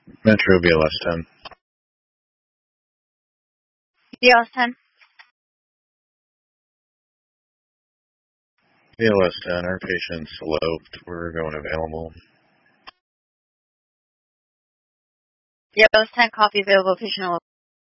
Metro BLS 10. BLS 10. BLS 10, our patient's eloped. We're going available. BLS 10, copy available, patient eloped.